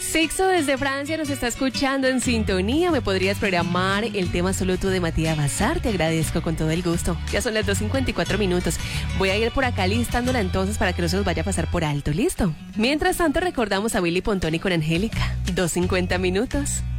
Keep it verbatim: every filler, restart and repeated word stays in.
Sixto desde Francia nos está escuchando en sintonía. ¿Me podrías programar el tema Solo tú de Matías Bazar? Te agradezco con todo el gusto. Ya son las dos cincuenta y cuatro minutos. Voy a ir por acá listándola entonces para que no se nos vaya a pasar por alto. ¿Listo? Mientras tanto recordamos a Billy Pontoni con Angélica. dos cincuenta minutos.